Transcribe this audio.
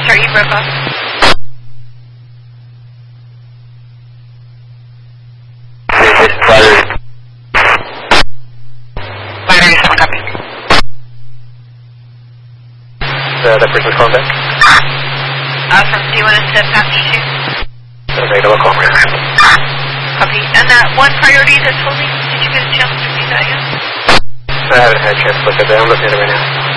sorry, you broke off. Ladder, someone copy. The person's calling back? From D1 to Fountain issue. Regular call. Copy. And that one priority that's holding, did you get a chance to see that yet? I haven't had a chance to look at that. I'm looking at it right now.